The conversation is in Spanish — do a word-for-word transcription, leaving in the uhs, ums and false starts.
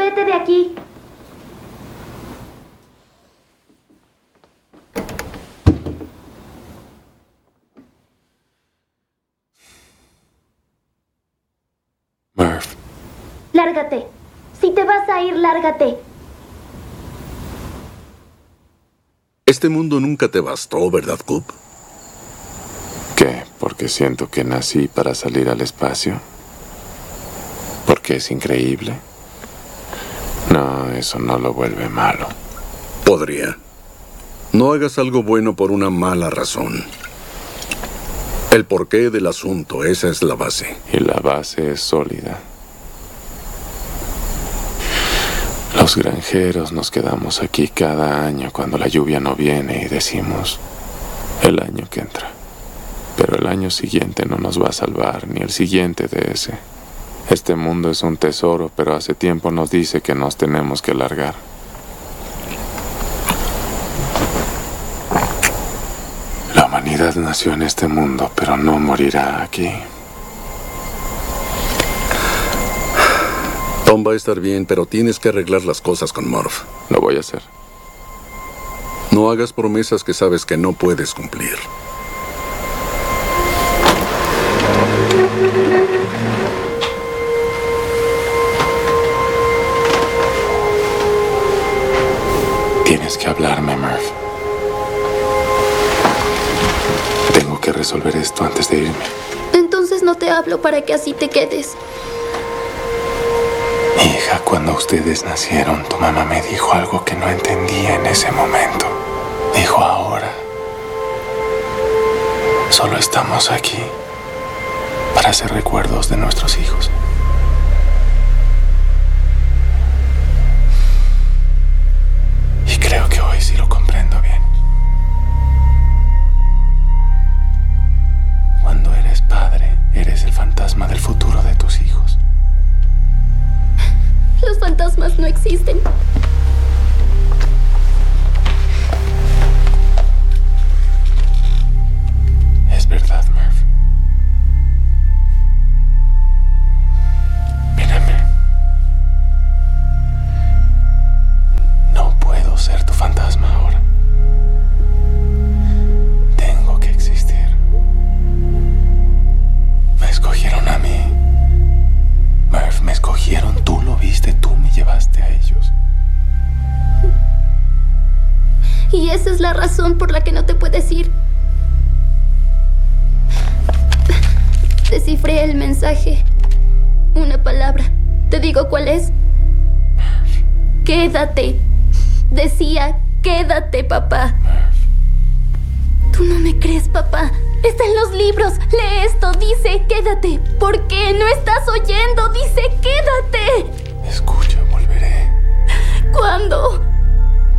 Vete de aquí. Murph. Lárgate. Si te vas a ir, lárgate. Este mundo nunca te bastó, ¿verdad, Coop? ¿Qué? ¿Porque siento que nací para salir al espacio? ¿Porque es increíble? No, eso no lo vuelve malo. Podría. No hagas algo bueno por una mala razón. El porqué del asunto, esa es la base. Y la base es sólida. Los granjeros nos quedamos aquí cada año cuando la lluvia no viene y decimos, el año que entra. Pero el año siguiente no nos va a salvar, ni el siguiente de ese. Este mundo es un tesoro, pero hace tiempo nos dice que nos tenemos que largar. La humanidad nació en este mundo, pero no morirá aquí. Tom va a estar bien, pero tienes que arreglar las cosas con Murph. Lo voy a hacer. No hagas promesas que sabes que no puedes cumplir. Tienes que hablarme, Murph. Tengo que resolver esto antes de irme. Entonces no te hablo para que así te quedes. Hija, cuando ustedes nacieron, tu mamá me dijo algo que no entendía en ese momento. Dijo ahora. Solo estamos aquí para hacer recuerdos de nuestros hijos. Y creo que hoy sí lo comprendo bien. Cuando eres padre, eres el fantasma del futuro de tus hijos. Los fantasmas no existen. Es verdad, Murph. Mírame. No puedo ser tu fantasma ahora. Tengo que existir. Me escogieron a mí. Murph, me escogieron. Tú lo viste, tú me llevaste a ellos. Y esa es la razón por la que no te puedes ir. Descifré el mensaje. Una palabra. ¿Te digo cuál es? Murph. Quédate. Decía, quédate, papá. Murph. Tú no me crees, papá. Está en los libros. Lee esto. Dice, quédate. ¿Por qué no estás oyendo? Dice,